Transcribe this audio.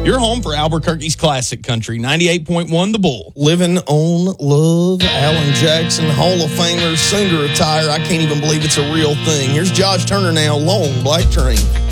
Your home for Albuquerque's classic country, 98.1 The Bull. Living on love, Alan Jackson, Hall of Famer, soon to retire. I can't even believe it's a real thing. Here's Josh Turner now, Long Black Train.